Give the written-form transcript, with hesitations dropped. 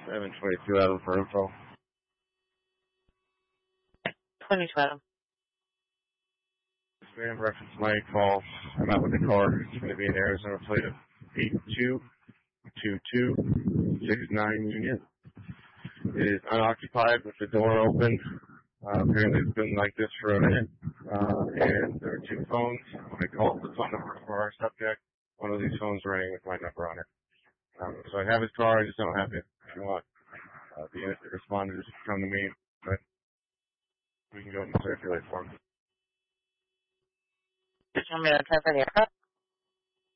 722 Adam for info. 22 Adam. Spam reference my call. I'm out with the car. It's going to be an Arizona plate of 822269 Union. It is unoccupied with the door open. Apparently it's been like this for a minute. And there are two phones. When I called the phone number for our subject, one of these phones rang with my number on it. So I have his car, I just don't have it. If you want the unit that responded, just come to me, but we can go and circulate for him. You want me to transfer the aircraft?